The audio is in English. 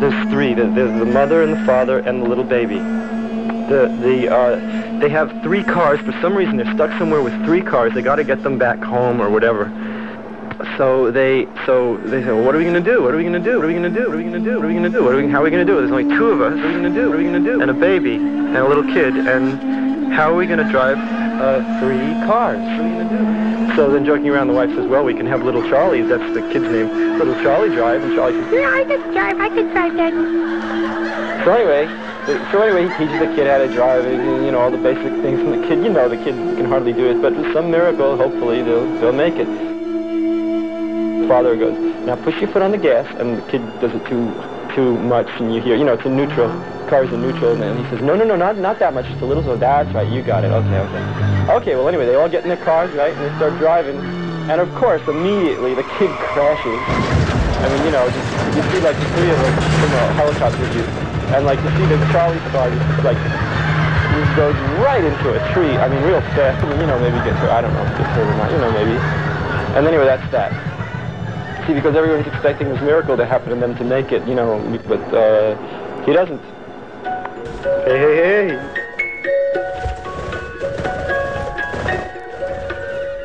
There's three. There's the mother and the father and the little baby. They have three cars. For some reason, they're stuck somewhere with three cars. They got to get them back home or whatever. So they say, well, what are we going to do? What are we going to do? What are we going to do? What are we going to do? What are we going to do? How are we going to do it? There's only two of us. What are we going to do? What are we going to do? And a baby and a little kid. And how are we going to drive three cars? What are we going to do? So then joking around, the wife says, well, we can have little Charlie. That's the kid's name. Little Charlie drive. And Charlie says, yeah, I can drive, Daddy. So anyway, he teaches the kid how to drive, and, you know, all the basic things. And the kid, you know, the kid can hardly do it, but with some miracle, hopefully, they'll make it. The father goes, now push your foot on the gas, and the kid does it too much, and you hear, you know, it's in neutral. The car's in neutral, and he says, no, not that much, just a little. So that's right, you got it. Okay, well, anyway, they all get in their cars, right, and they start driving, and of course, immediately, the kid crashes. I mean, you know, you see, like, the three of them from a helicopter view. And like you see the Charlie's car just like goes right into a tree. I mean, real fast. I mean, you know, maybe gets hurt. I don't know if it gets hurt or not. You know, maybe. And anyway, that's that. See, because everyone's expecting this miracle to happen and them to make it. You know, but he doesn't. Hey.